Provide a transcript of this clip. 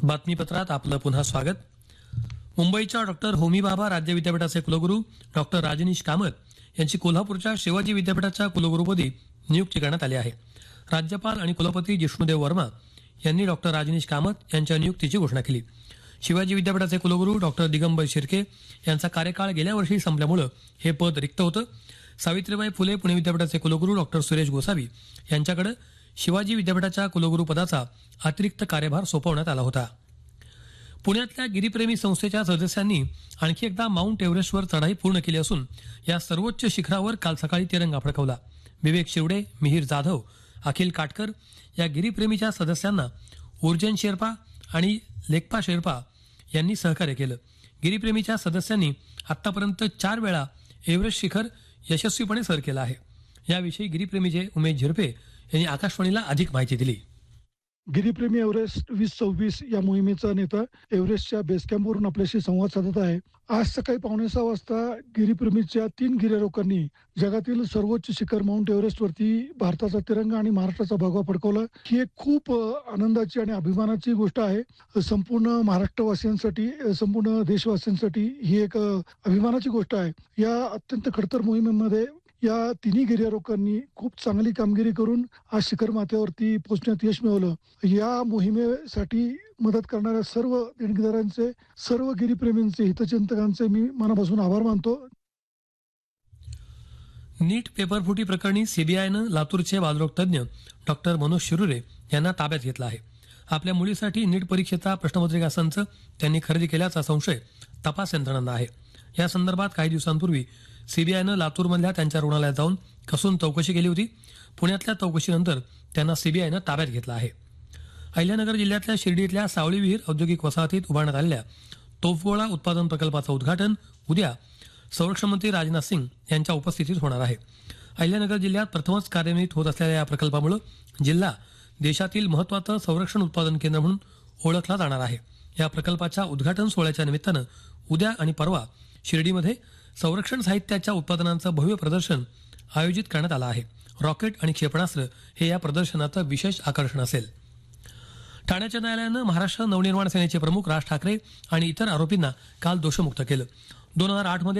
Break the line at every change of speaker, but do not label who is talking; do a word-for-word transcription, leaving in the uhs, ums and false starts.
बातमीपत्रात आपलं पुन्हा स्वागत. मुंबईच्या डॉक्टर होमी भाभा राज्य विद्यापीठाचे कुलगुरू डॉक्टर राजनीश कामत यांची कोल्हापूरच्या शिवाजी विद्यापीठाच्या कुलगुरूपदी नियुक्ती करण्यात आली आहे. राज्यपाल आणि कुलपती जिष्णुदेव वर्मा यांनी डॉक्टर राजनीश कामत यांच्या नियुक्तीची घोषणा केली. शिवाजी विद्यापीठाचे कुलगुरू डॉक्टर दिगंबर शिर्के यांचा कार्यकाळ गेल्या वर्षी संपल्यामुळे हे पद रिक्त होतं. सावित्रीबाई फुले पुणे विद्यापीठाचे कुलगुरू डॉक्टर सुरेश गोसावी यांच्याकडे शिवाजी विद्यापीठाच्या कुलगुरू पदाचा अतिरिक्त कार्यभार सोपवण्यात आला होता. पुण्यातल्या गिरीप्रेमी संस्थेच्या सदस्यांनी आणखी एकदा माउंट एव्हरेस्टवर चढाई पूर्ण केली असून या सर्वोच्च शिखरावर काल सकाळी तिरंगा फडकवला. विवेक शिवडे, मिहीर जाधव, अखिल काटकर या गिरीप्रेमीच्या सदस्यांना उर्जन शेर्पा आणि लेखपा शेर्पा यांनी सहकार्य केलं. गिरीप्रेमीच्या सदस्यांनी आतापर्यंत चार वेळा एव्हरेस्ट शिखर यशस्वीपणे सर केलं आहे. याविषयी गिरीप्रेमीचे उमेश झिरपे यांनी आकाशवाणीला अधिक माहिती दिली.
गिरीप्रेमी एव्हरेस्ट वीस सव्वीस या मोहिमेचा नेता एव्हरेस्टच्या बेसकॅम्पवरून आपल्याशी संवाद साधत आहे. आज सकाळी पावणे सहा वाजता गिरीप्रेमीच्या तीन गिर्यारोहकांनी जगातील सर्वोच्च शिखर माउंट एव्हरेस्टवरती भारताचा तिरंगा आणि महाराष्ट्राचा भगवा फडकवला. ही एक खूप आनंदाची आणि अभिमानाची गोष्ट आहे. संपूर्ण महाराष्ट्रवासियांसाठी, संपूर्ण देशवासियांसाठी ही एक अभिमानाची गोष्ट आहे. या अत्यंत खडतर मोहिमेमध्ये या तिन्ही गिर्यारोहकांनी खूप चांगली कामगिरी करून आज शिखर माथ्यावरती पोहोचण्यात यश मिळवलं. या मोहिमेसाठी मदत करणाऱ्या सर्व देणगीदारांचे, सर्व गिरीप्रेमींचे, हितचिंतकांचे मी मनापासून आभार मानतो.
नीट पेपरफुटी प्रकरणी सीबीआयनं लातूरचे बालरोग तज्ज्ञ डॉक्टर मनोज शिरुरे यांना ताब्यात घेतलं आहे. आपल्या मुलीसाठी नीट परीक्षेचा प्रश्नपत्रिका संच त्यांनी खरेदी केल्याचा संशय तपास यंत्रणांना आहे. या संदर्भात काही दिवसांपूर्वी सीबीआयनं लातूरमधल्या त्यांच्या रुग्णालयात जाऊन कसून चौकशी केली होती. पुण्यातल्या चौकशीनंतर त्यांना सीबीआयनं ताब्यात घेतलं आहे. अहिल्यानगर जिल्ह्यातल्या शिर्डीतल्या सावळी विहीर औद्योगिक वसाहतीत उभारण्यात आलेल्या तोफगोळा उत्पादन प्रकल्पाचं उद्घाटन उद्या संरक्षण मंत्री राजनाथ सिंग यांच्या उपस्थितीत होणार आहे. अहिल्यानगर जिल्ह्यात प्रथमच कार्यान्वित होत असलेल्या या प्रकल्पामुळे जिल्हा देशातील महत्त्वाचं संरक्षण उत्पादन केंद्र म्हणून ओळखला जाणार आहे. या प्रकल्पाच्या उद्घाटन सोहळ्याच्या निमित्तानं उद्या आणि परवा शिर्डीमध्ये संरक्षण साहित्याच्या उत्पादनांचं भव्य प्रदर्शन आयोजित करण्यात आलं आहे. रॉकेट आणि क्षेपणास्त्र हे या प्रदर्शनाचं विशेष आकर्षण असेल. ठाण्याच्या न्यायालयानं महाराष्ट्र नवनिर्माण सेनेचे प्रमुख राज ठाकरे आणि इतर आरोपींना काल दोषमुक्त केलं. दोन हजार आठ मध्ये